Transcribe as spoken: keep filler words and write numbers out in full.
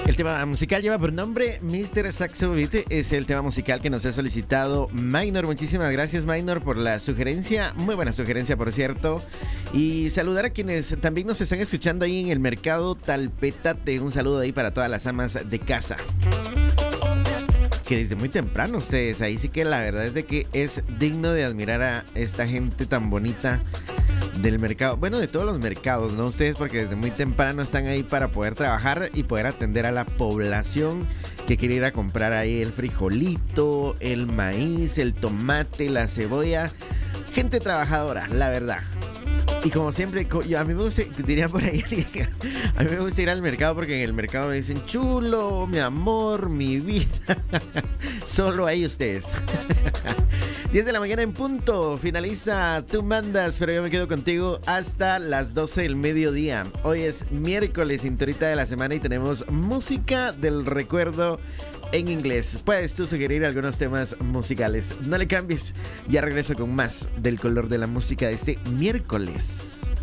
El tema musical lleva por nombre mister Saxo Beat. Es el tema musical que nos ha solicitado Minor. Muchísimas gracias, Minor, por la sugerencia. Muy buena sugerencia, por cierto. Y saludar a quienes también nos están escuchando ahí en el mercado Talpetate. Un saludo ahí para todas las amas de casa, que desde muy temprano ustedes, ahí sí que la verdad es de que es digno de admirar a esta gente tan bonita del mercado, bueno, de todos los mercados, ¿no? Ustedes, porque desde muy temprano están ahí para poder trabajar y poder atender a la población que quiere ir a comprar ahí el frijolito, el maíz, el tomate, la cebolla. Gente trabajadora, la verdad. Y como siempre, yo, a mí me gusta, diría por ahí, a mí me gusta ir al mercado porque en el mercado me dicen chulo, mi amor, mi vida. Solo ahí ustedes. diez de la mañana en punto, finaliza Tú Mandas, pero yo me quedo contigo hasta las doce del mediodía. Hoy es miércoles, cinturita de la semana, y tenemos música del recuerdo en inglés. Puedes tú sugerir algunos temas musicales. No le cambies, ya regreso con más del color de la música de este miércoles.